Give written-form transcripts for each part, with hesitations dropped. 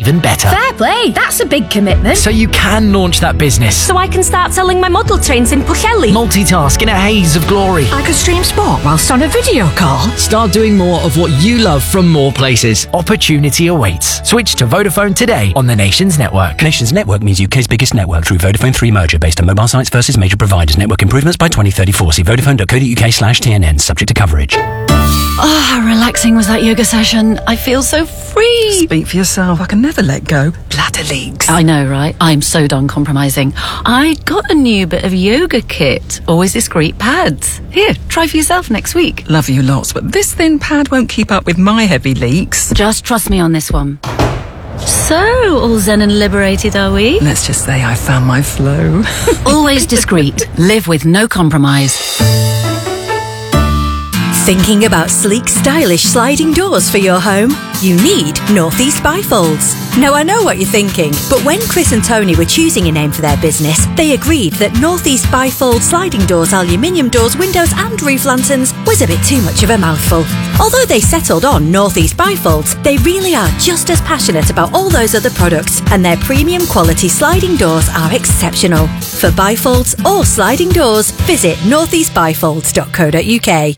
even better. Fair play, that's a big commitment. So you can launch that business. So I can start selling my model trains in Pwllheli. Multitask in a haze of glory. I could stream sport whilst on a video call. Start doing more of what you love from more places. Opportunity awaits. Switch to Vodafone today on the Nations Network. Nations Network means UK's biggest network through Vodafone 3 merger based on mobile sites versus major providers. Network improvements by 2034. See vodafone.co.uk/TNN. Subject to coverage. Oh, how relaxing was that yoga session. I feel so free. Speak for yourself. I can never let go. Bladder leaks. I know, right? I'm so done compromising. I got a new bit of yoga kit. Always discreet pads. Here, try for yourself next week. Love you lots, but this thin pad won't keep up with my heavy leaks. Just trust me on this one. So, all zen and liberated, are we? Let's just say I found my flow. Always discreet. Live with no compromise. Thinking about sleek, stylish sliding doors for your home? You need Northeast Bifolds. Now, I know what you're thinking, but when Chris and Tony were choosing a name for their business, they agreed that Northeast Bifold sliding doors, aluminium doors, windows and roof lanterns was a bit too much of a mouthful. Although they settled on Northeast Bifolds, they really are just as passionate about all those other products, and their premium quality sliding doors are exceptional. For bifolds or sliding doors, visit northeastbifolds.co.uk.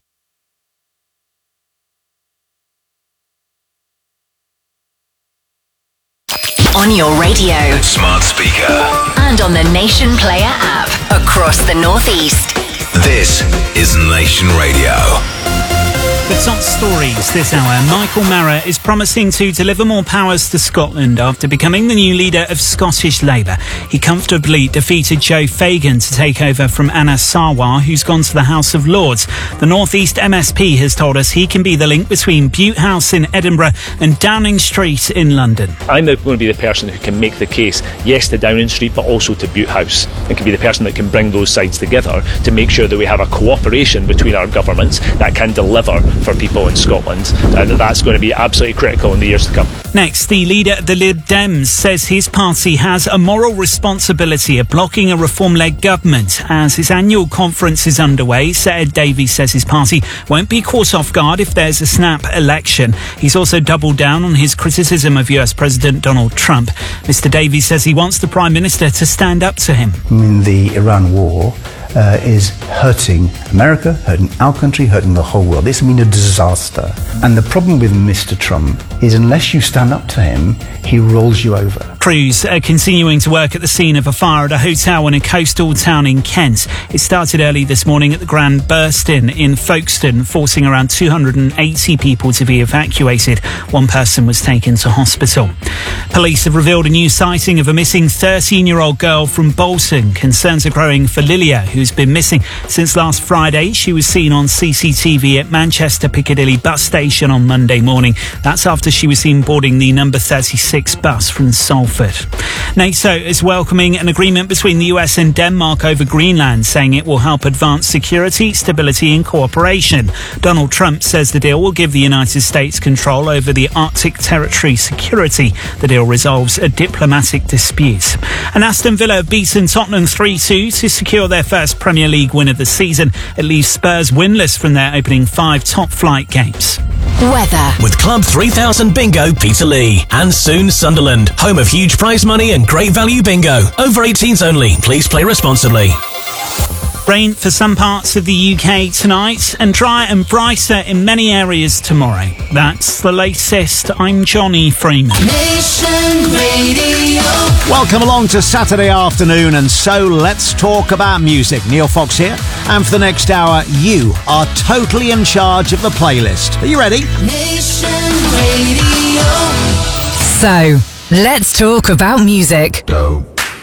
On your radio, smart speaker, and on the Nation Player app across the Northeast. This is Nation Radio. The top stories this hour. Michael Marra is promising to deliver more powers to Scotland after becoming the new leader of Scottish Labour. He comfortably defeated Joe Fagan to take over from Anna Sarwar, who's gone to the House of Lords. The North East MSP has told us he can be the link between Bute House in Edinburgh and Downing Street in London. I'm going to be the person who can make the case, yes, to Downing Street, but also to Bute House, and can be the person that can bring those sides together to make sure that we have a cooperation between our governments that can deliver for people in Scotland, and that's going to be absolutely critical in the years to come. Next, the leader of the Lib Dems says his party has a moral responsibility of blocking a reform-led government. As his annual conference is underway, Sir Ed Davey says his party won't be caught off guard if there's a snap election. He's also doubled down on his criticism of US President Donald Trump. Mr Davey says he wants the Prime Minister to stand up to him. The Iran war is hurting America, hurting our country, hurting the whole world. This has been a disaster. And the problem with Mr. Trump is unless you stand up to him, he rolls you over. Crews are continuing to work at the scene of a fire at a hotel in a coastal town in Kent. It started early this morning at the Grand Burston in Folkestone, forcing around 280 people to be evacuated. One person was taken to hospital. Police have revealed a new sighting of a missing 13-year-old girl from Bolton. Concerns are growing for Lilia, who's been missing since last Friday. She was seen on CCTV at Manchester Piccadilly bus station on Monday morning. That's after she was seen boarding the number 36 bus from Salford. NATO is welcoming an agreement between the US and Denmark over Greenland, saying it will help advance security, stability and cooperation. Donald Trump says the deal will give the United States control over the Arctic territory security. The deal resolves a diplomatic dispute. And Aston Villa have beaten Tottenham 3-2 to secure their first Premier League win of the season. It leaves Spurs winless from their opening 5 top-flight games. Weather. With Club 3000 Bingo Peterlee and soon Sunderland, home of huge prize money and great value bingo. Over 18s only. Please play responsibly. Rain for some parts of the UK tonight and dry and brighter in many areas tomorrow. That's the latest. I'm Johnny Freeman. Nation Radio. Welcome along to Saturday afternoon, and so let's talk about music. Neil Fox here, and for the next hour you are totally in charge of the playlist. Are you ready? Nation Radio. So, let's talk about music. Go.